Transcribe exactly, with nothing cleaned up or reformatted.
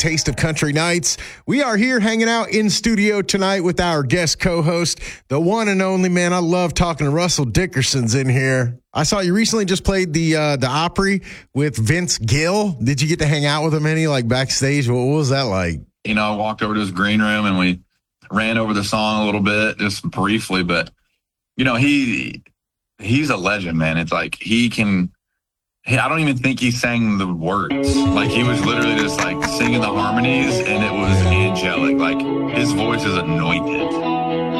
Taste of Country Nights. We are here hanging out in studio tonight with our guest co-host, the one and only, man. I love talking to Russell Dickerson's in here. I saw you recently just played the uh, the Opry with Vince Gill. Did you get to hang out with him any, like backstage? What was that like? You know, I walked over to his green room and we ran over the song a little bit, just briefly. But, you know, he he's a legend, man. It's like he can... Hey, I don't even think he sang the words. Like, he was literally just, like, singing the harmonies, and it was angelic. Like, his voice is anointed.